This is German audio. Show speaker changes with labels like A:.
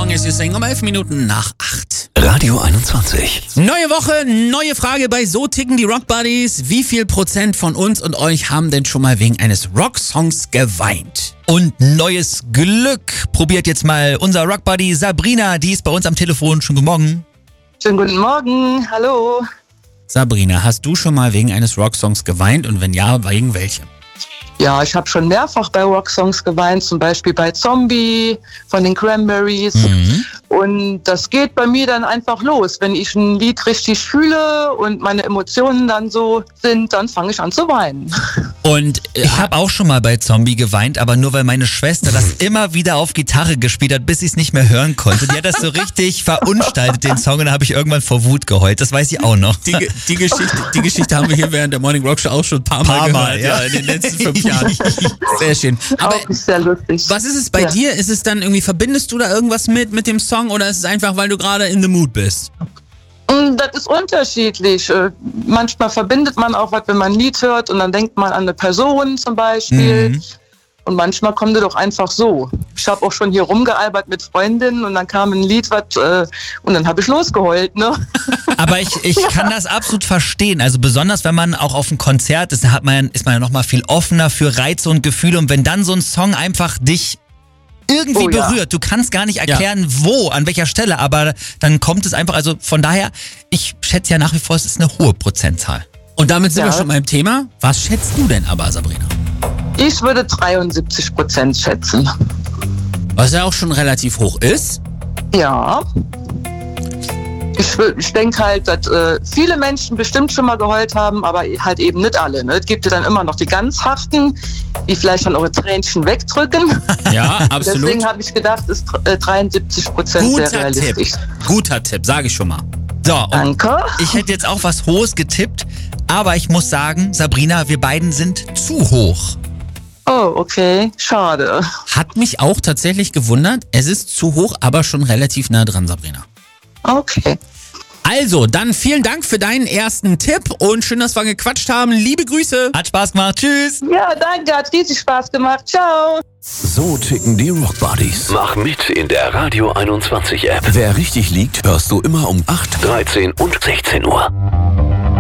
A: Morgen ist es um 11 Minuten nach 8.
B: Radio 21.
A: Neue Woche, neue Frage bei So ticken die Rock Buddies. Wie viel Prozent von uns und euch haben denn schon mal wegen eines Rocksongs geweint?
C: Und neues Glück probiert jetzt mal unser Rockbuddy Sabrina, die ist bei uns am Telefon. Schönen guten Morgen.
D: Schönen guten Morgen, hallo.
A: Sabrina, hast du schon mal wegen eines Rocksongs geweint und wenn ja, wegen welchem?
D: Ja, ich habe schon mehrfach bei Rocksongs geweint, zum Beispiel bei Zombie von den Cranberries. Und das geht bei mir dann einfach los. Wenn ich ein Lied richtig fühle und meine Emotionen dann so sind, dann fange ich an zu weinen.
A: Und
C: Ich habe auch schon mal bei Zombie geweint, aber nur weil meine Schwester das immer wieder auf Gitarre gespielt hat, bis ich es nicht mehr hören konnte. Die hat das so richtig verunstaltet, den Song, und da habe ich irgendwann vor Wut geheult. Das weiß ich auch noch.
A: die Geschichte haben wir hier während der Morning Rock Show auch schon ein paar Mal gehört, ja, in den letzten 5 Jahren. Sehr schön. Aber
D: Auch sehr lustig.
A: was ist es bei dir? Ist es dann irgendwie, verbindest du da irgendwas mit dem Song oder ist es einfach, weil du gerade in the mood bist?
D: Das ist unterschiedlich. Manchmal verbindet man auch was, wenn man ein Lied hört und dann denkt man an eine Person zum Beispiel. Und manchmal kommt es doch einfach so. Ich habe auch schon hier rumgealbert mit Freundinnen und dann kam ein Lied, und dann habe ich losgeheult, ne?
C: Aber ich kann das absolut verstehen. Also besonders, wenn man auch auf einem Konzert ist, ist man ja noch mal viel offener für Reize und Gefühle. Und wenn dann so ein Song einfach dich irgendwie berührt, du kannst gar nicht erklären, wo, an welcher Stelle, aber dann kommt es einfach, also von daher, ich schätze ja nach wie vor, es ist eine hohe Prozentzahl.
A: Und damit sind wir schon beim Thema. Was schätzt du denn aber, Sabrina?
D: Ich würde 73% schätzen.
A: Was ja auch schon relativ hoch ist.
D: Ja. Ich denke halt, dass viele Menschen bestimmt schon mal geheult haben, aber halt eben nicht alle. Ne? Es gibt ja dann immer noch die ganz harten, die vielleicht dann eure Tränchen wegdrücken.
A: Ja, absolut.
D: Deswegen habe ich gedacht, ist 73% sehr realistisch.
A: Guter Tipp, sage ich schon mal.
C: So, und
D: Danke.
C: ich hätte jetzt auch was Hohes getippt, aber ich muss sagen, Sabrina, wir beiden sind zu hoch.
D: Oh, okay. Schade.
A: Hat mich auch tatsächlich gewundert. Es ist zu hoch, aber schon relativ nah dran, Sabrina.
D: Okay.
A: Also, dann vielen Dank für deinen ersten Tipp und schön, dass wir gequatscht haben. Liebe Grüße.
C: Hat Spaß gemacht. Tschüss.
D: Ja, danke. Hat riesig Spaß gemacht. Ciao.
B: So ticken die Rock Buddies.
E: Mach mit in der Radio 21 App.
B: Wer richtig liegt, hörst du immer um 8,
E: 13 und 16 Uhr.